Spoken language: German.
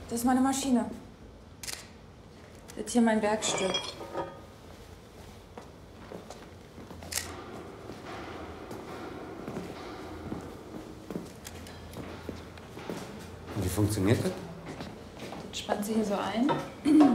Das ist meine Maschine. Das ist hier mein Werkstück. Und wie funktioniert das? Das spannt sie hier so ein.